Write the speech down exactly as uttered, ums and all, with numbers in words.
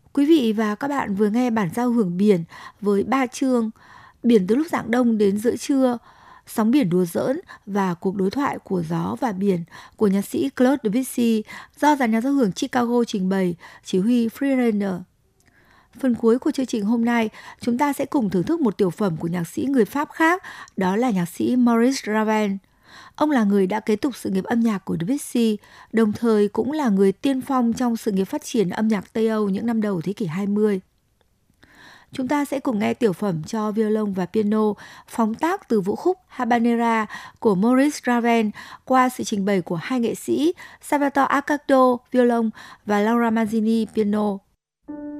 Quý vị và các bạn vừa nghe bản giao hưởng biển với ba chương: Biển từ lúc rạng đông đến giữa trưa, Sóng biển đùa giỡn và Cuộc đối thoại của gió và biển của nhạc sĩ Claude Debussy do dàn nhạc giao hưởng Chicago trình bày, chỉ huy Fritz Reiner. Phần cuối của chương trình hôm nay, chúng ta sẽ cùng thưởng thức một tiểu phẩm của nhạc sĩ người Pháp khác, đó là nhạc sĩ Maurice Ravel. Ông là người đã kế tục sự nghiệp âm nhạc của Debussy, đồng thời cũng là người tiên phong trong sự nghiệp phát triển âm nhạc Tây Âu những năm đầu thế kỷ hai mươi. Chúng ta sẽ cùng nghe tiểu phẩm cho violon và piano phóng tác từ vũ khúc Habanera của Maurice Ravel qua sự trình bày của hai nghệ sĩ Salvatore Accardo, violon và Laura Mazzini, piano.